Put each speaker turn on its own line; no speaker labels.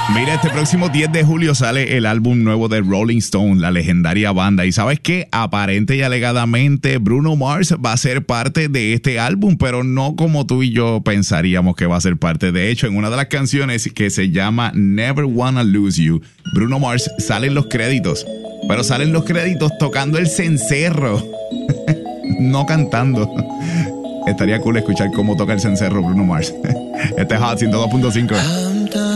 Mira, este próximo 10 de julio sale el álbum nuevo de Rolling Stone, la legendaria banda. Y ¿sabes qué? Aparente y alegadamente Bruno Mars va a ser parte de este álbum, pero no como tú y yo pensaríamos que va a ser parte. De hecho, en una de las canciones que se llama Never Wanna Lose You, Bruno Mars sale en los créditos, pero salen los créditos tocando el cencerro, no cantando. Estaría cool escuchar cómo toca el cencerro Bruno Mars. Este es Hot 102.5.